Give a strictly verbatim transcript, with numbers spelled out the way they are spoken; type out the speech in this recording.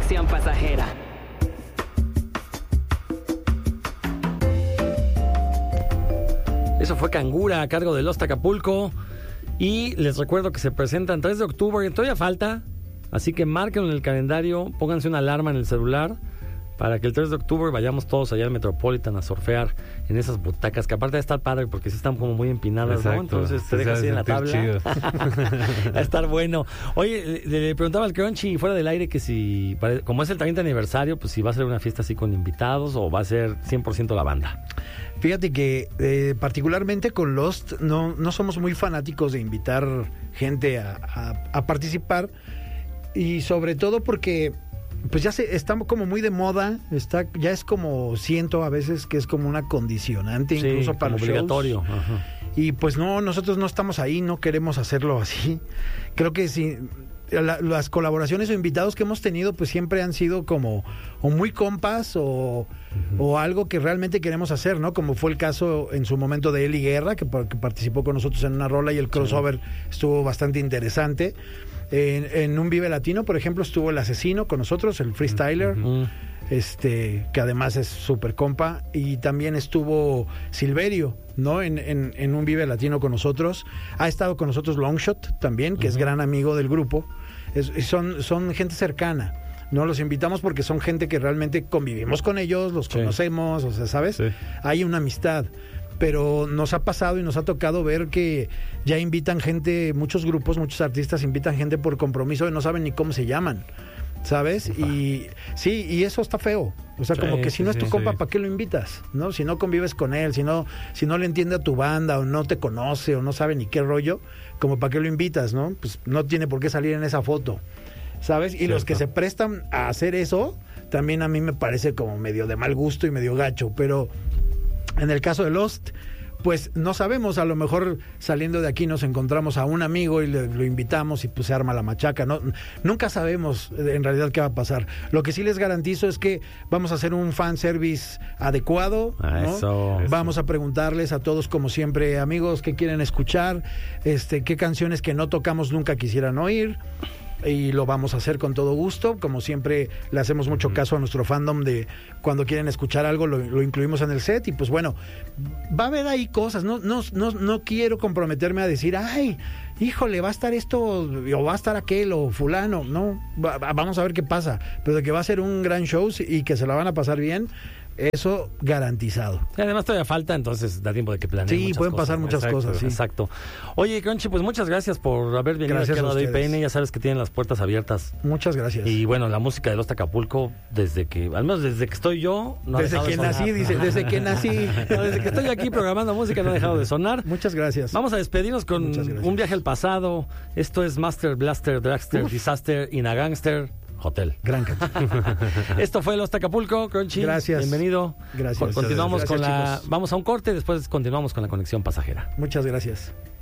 conexión pasajera. Eso fue Cangura a cargo de Lost Acapulco. Y les recuerdo que se presentan tres de octubre. Todavía falta. Así que márquenlo en el calendario. Pónganse una alarma en el celular para que el tres de octubre vayamos todos allá al Metropolitan a surfear en esas butacas. Que aparte de estar padre porque sí están como muy empinadas, exacto, ¿no? Entonces te dejas así en la tabla. Va a estar bueno. Oye, le, le preguntaba al Crunchy fuera del aire que si, como es el treinta aniversario, pues si va a ser una fiesta así con invitados o va a ser cien por ciento la banda. Fíjate que eh, particularmente con Lost no, no somos muy fanáticos de invitar gente a, a, a participar, y sobre todo porque pues ya se está como muy de moda, está ya es como, siento a veces que es como una condicionante, sí, incluso para los obligatorio. shows. Ajá. Y pues no, nosotros no estamos ahí, no queremos hacerlo así. Creo que si la, las colaboraciones o invitados que hemos tenido pues siempre han sido como o muy compas o, uh-huh. o algo que realmente queremos hacer, ¿no? Como fue el caso en su momento de Eli Guerra, que, que participó con nosotros en una rola y el crossover sí. estuvo bastante interesante. En, en un Vive Latino, por ejemplo, estuvo El Asesino con nosotros, el freestyler, uh-huh. este que además es súper compa, y también estuvo Silverio, ¿no? En, en, en un Vive Latino con nosotros. Ha estado con nosotros Longshot también, que uh-huh. es gran amigo del grupo. Es, son, son gente cercana. No los invitamos porque son gente que realmente convivimos con ellos, los sí. conocemos, o sea, ¿sabes? Sí. Hay una amistad. Pero nos ha pasado y nos ha tocado ver que ya invitan gente, muchos grupos, muchos artistas invitan gente por compromiso y no saben ni cómo se llaman, ¿sabes? Ufa. Y sí, y eso está feo. O sea, sí, como que si sí, no es tu sí, compa, sí. ¿para qué lo invitas? ¿No? Si no convives con él, si no, si no le entiende a tu banda o no te conoce o no sabe ni qué rollo, como ¿para qué lo invitas? ¿No? Pues no tiene por qué salir en esa foto, ¿sabes? Y Cierto. Los que se prestan a hacer eso, también a mí me parece como medio de mal gusto y medio gacho, pero en el caso de Lost, pues no sabemos, a lo mejor saliendo de aquí nos encontramos a un amigo y le, lo invitamos y pues se arma la machaca, ¿no? Nunca sabemos en realidad qué va a pasar. Lo que sí les garantizo es que vamos a hacer un fanservice adecuado, ¿no? Eso, vamos eso. a preguntarles a todos, como siempre, amigos, qué quieren escuchar, este, qué canciones que no tocamos nunca quisieran oír. Y lo vamos a hacer con todo gusto, como siempre le hacemos mucho caso a nuestro fandom de cuando quieren escuchar algo lo, lo incluimos en el set. Y pues bueno, va a haber ahí cosas, no, no, no, no quiero comprometerme a decir, ay, híjole, va a estar esto o va a estar aquel o fulano, no, va, vamos a ver qué pasa, pero de que va a ser un gran show y que se la van a pasar bien, eso garantizado. Y además todavía falta, entonces da tiempo de que planeen. Sí, pueden cosas, pasar muchas exacto, cosas. Sí. Exacto. Oye, Crunchy, pues muchas gracias por haber venido aquí a la I P N. Ya sabes que tienen las puertas abiertas. Muchas gracias. Y bueno, la música de Lost Acapulco, desde que, al menos desde que estoy yo, no desde que nací, dice, desde que nací, no, desde que estoy aquí programando música no ha dejado de sonar. Muchas gracias. Vamos a despedirnos con un viaje al pasado. Esto es Master Blaster Dragster Uf. Disaster in a Gangster Hotel. Gran canción. Esto fue Lost Acapulco, Crunchy. Gracias. Bienvenido. Gracias. Continuamos gracias, con la... chicos. Vamos a un corte, después continuamos con la conexión pasajera. Muchas gracias.